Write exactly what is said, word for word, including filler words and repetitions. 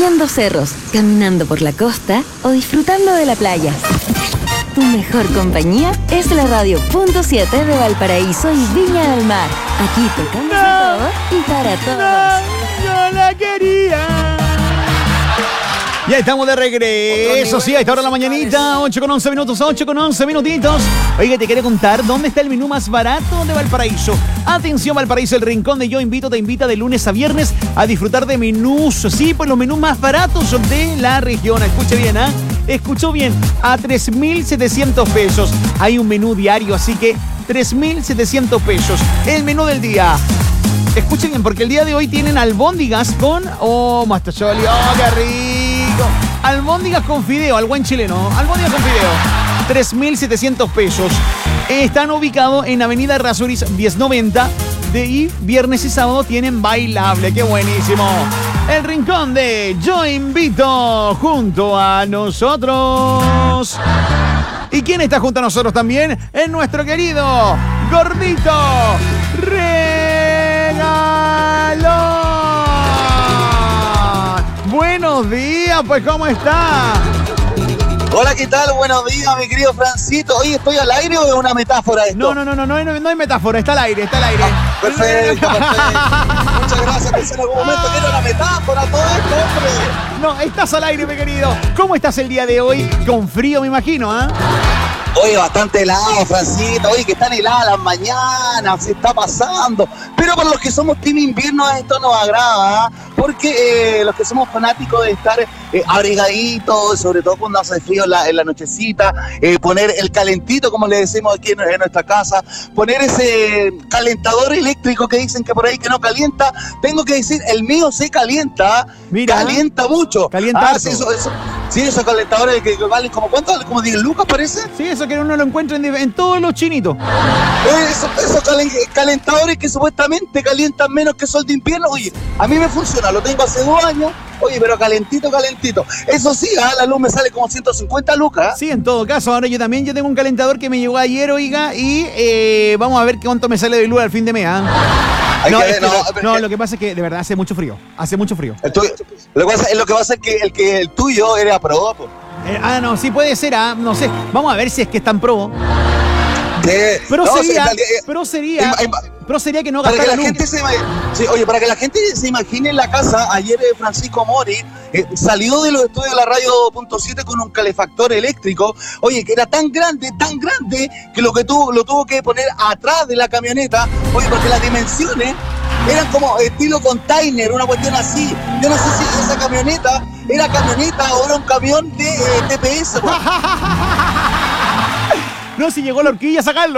subiendo cerros, caminando por la costa o disfrutando de la playa. Tu mejor compañía es la Radio Punto siete de Valparaíso y Viña del Mar. Aquí tocamos no, a todos y para todos. No, no la quería. Ya estamos de regreso, sí, a esta hora de la mañanita, ocho con once minutos, ocho con once minutitos. Oiga, te quiero contar dónde está el menú más barato de Valparaíso. Atención, Valparaíso, el rincón de Yo Invito te invita de lunes a viernes a disfrutar de menús, sí, pues los menús más baratos de la región. Escuche bien, ¿ah? ¿eh? Escuchó bien, a tres mil setecientos pesos. Hay un menú diario, así que tres mil setecientos pesos. El menú del día. Escuchen bien, porque el día de hoy tienen albóndigas con... Oh, mastacholi, oh, qué rico. Albóndigas con fideo, al buen chileno. Albóndigas con fideo, tres mil setecientos pesos. Están ubicados en Avenida Errázuriz diez noventa. De y viernes y sábado tienen bailable. ¡Qué buenísimo! El rincón de Yo Invito junto a nosotros. ¿Y quién está junto a nosotros también? Es nuestro querido Gordito Regalón. Buenos días, pues, ¿cómo está? Hola, ¿qué tal? Buenos días, mi querido Francito. Oye, ¿estoy al aire o es una metáfora esto? No, no, no, no, no, no, no hay metáfora, está al aire, está al aire. Ah, perfecto, perfecto. Muchas gracias, pensé en algún momento que era una metáfora todo esto, hombre. No, estás al aire, mi querido. ¿Cómo estás el día de hoy? Con frío, me imagino, ¿ah? ¿eh? Oye, bastante helado, Francito. Oye, que están heladas las mañanas, se está pasando. Pero para los que somos team invierno esto nos agrada, ¿eh? Porque eh, los que somos fanáticos de estar eh, abrigaditos, sobre todo cuando hace frío en la, en la nochecita, eh, poner el calentito, como le decimos aquí en, en nuestra casa, poner ese calentador eléctrico que dicen que por ahí que no calienta. Tengo que decir, el mío se calienta, Mira, calienta mucho. Calienta ah, sí, eso, eso, sí, esos calentadores que, que valen como, ¿cuánto? ¿Como diez lucas parece? Sí, eso que uno lo encuentra en, en todos los chinitos. Esos, esos calentadores que supuestamente calientan menos que sol de invierno. Oye, a mí me funciona, lo tengo hace dos años. Oye, pero calentito, calentito. Eso sí, ¿eh? La luz me sale como ciento cincuenta lucas. Sí, en todo caso, ahora yo también, yo tengo un calentador que me llegó ayer, oiga, y eh, vamos a ver cuánto me sale de luz al fin de mes, ¿eh? No, ver, es que, no, lo, no, lo que pasa es que de verdad hace mucho frío, hace mucho frío. Tuyo, lo, que pasa, lo que pasa es que el, que el tuyo era pro. Eh, ah, no, sí puede ser, ah, no sé. Vamos a ver si es que es tan pro. De, pero, no, sería, sí, eh, pero sería, eh, pero sería que no para que la luz. gente se sí, oye, para que la gente se imagine en la casa, ayer eh, Francisco Mori eh, salió de los estudios de la Radio Punto siete con un calefactor eléctrico, oye, que era tan grande, tan grande, que lo que tuvo, lo tuvo que poner atrás de la camioneta, oye, porque las dimensiones eran como estilo container, una cuestión así. Yo no sé si esa camioneta era camioneta o era un camión de eh, T P S. No, si llegó la horquilla a sacarlo.